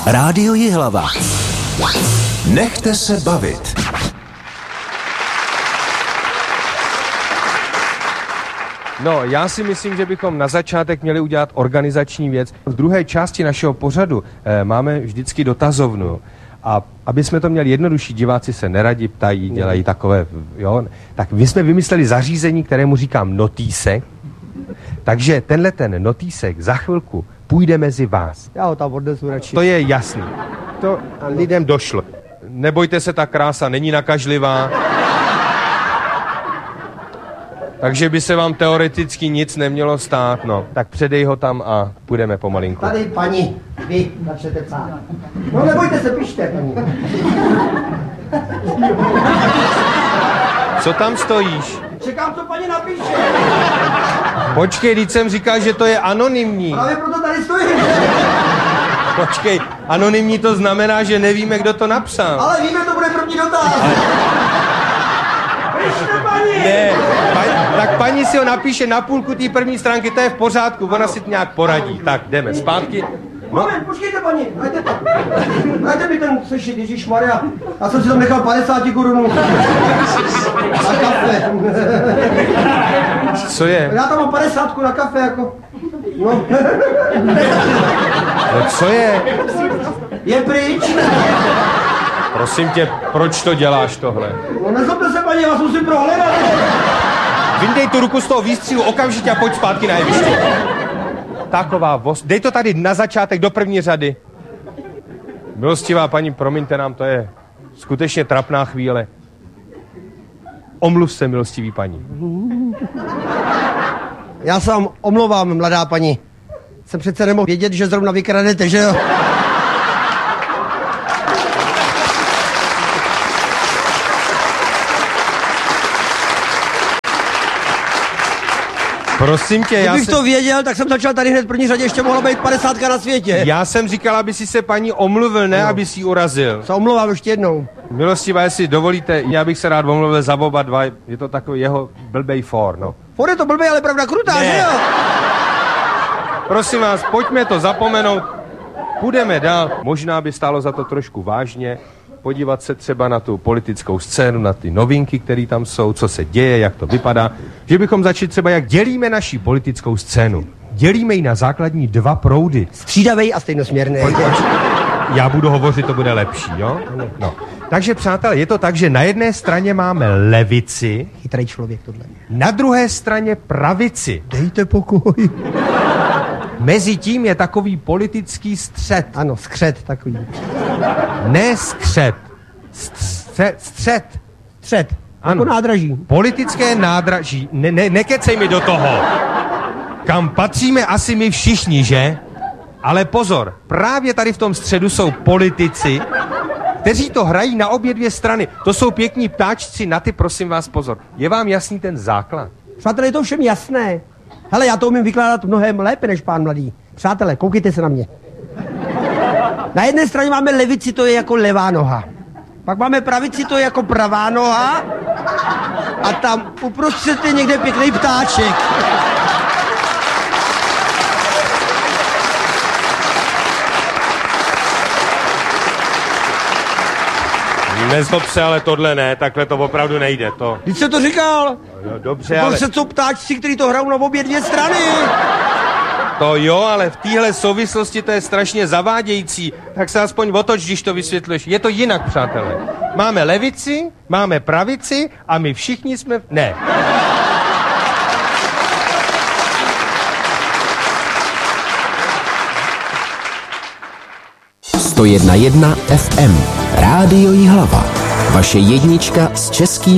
Rádio Jihlava. Nechte se bavit. No, já si myslím, že bychom na začátek měli udělat organizační věc. V druhé části našeho pořadu máme vždycky dotazovnu. A aby jsme to měli jednodušší, diváci se neradi ptají, dělají takové, jo. Tak my jsme vymysleli zařízení, kterému říkám notýsek. Takže tenhle ten notýsek za chvilku půjde mezi vás. Já ho tam odnesu radši. To je jasný. To lidem došlo. Nebojte se, ta krása není nakažlivá. Takže by se vám teoreticky nic nemělo stát, no. Tak předej ho tam a půjdeme pomalinku. Tady, paní, vy začnete psát. No nebojte se, pište, paní. Co tam stojíš? Čekám, co paní napíše. Počkej, teď jsem říkal, že to je anonymní. Právě proto tady stojím. Počkej, anonymní to znamená, že nevíme, kdo to napsal. Ale víme, to bude první dotaz. Pište, paní. Ne, tak paní si ho napíše na půlku té první stránky, to je v pořádku, ona si to nějak poradí. Tak, jdeme zpátky. Moment, počkejte, paní, dajte mi ten sešit, ježišmarja. Já jsem si tam nechal 50 korunů. Na kafe. Co je? Já tam mám 50 na kafe, jako. No. No co je? Je pryč. Prosím tě, proč to děláš tohle? No nezlobte se, paní, já vás musím prohledat. Vyndej tu ruku z toho výstřilu okamžitě a pojď zpátky na jeviště. Taková voz. Dej to tady na začátek do první řady. Milostivá paní, promiňte nám, to je skutečně trapná chvíle. Omluv se, milostivý paní. Já se vám omlouvám, mladá paní. Jsem přece nemohl vědět, že zrovna vykradete, že jo? Prosím tě, Kdybych to věděl, tak jsem začal tady hned v první řadě, ještě mohla být 50 na světě. Já jsem říkal, aby si se paní omluvil, ne, aby si ji urazil. Se omlouvám ještě jednou. Milostivá, jestli dovolíte, já bych se rád omluvil za oba dva, je to takový jeho blbej for, no. For je to blbej, ale pravda krutá, Ne. že jo? Prosím vás, pojďme to zapomenout, půjdeme dál, možná by stálo za to trošku vážně, podívat se třeba na tu politickou scénu, na ty novinky, které tam jsou, co se děje, jak to vypadá, že bychom začali třeba, jak dělíme naši politickou scénu. Dělíme ji na základní dva proudy. Střídavej a stejnosměrný. Já budu hovořit, to bude lepší, jo? No. Takže, přátelé, je to tak, že na jedné straně máme levici, Chytrý člověk tohle. na druhé straně pravici. Dejte pokoj. Mezi tím je takový politický střed. Ano, skřet takový. Ne skřet. Střed. Střet. Ano. Jako nádraží. Politické nádraží. Nekecej mi do toho. Kam patříme asi my všichni, že? Ale pozor, právě tady v tom středu jsou politici, kteří to hrají na obě dvě strany. To jsou pěkní ptáčci, na ty prosím vás pozor. Je vám jasný ten základ? Přátelé, je to všem jasné. Hele, já to umím vykládat mnohem lépe než pán mladý. Přátelé, koukejte se na mě. Na jedné straně máme levici, to je jako levá noha. Pak máme pravici, to je jako pravá noha. A tam uprostřed je někde pěkný ptáček. Nezlob se, ale tohle ne, takhle to opravdu nejde. To... Když jsi to říkal? No, dobře, ale... To jsou ptáčci, kteří to hrajou na obě dvě strany. To jo, ale v téhle souvislosti to je strašně zavádějící. Tak se aspoň otoč, když to vysvětluješ. Je to jinak, přátelé. Máme levici, máme pravici a my všichni jsme... Ne. To 101 FM. Rádio Jihlava. Vaše jednička z českých